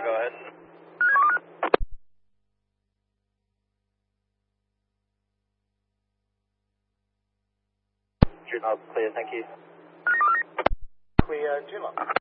clear, go ahead. Juno, clear, thank you. Clear, Juno.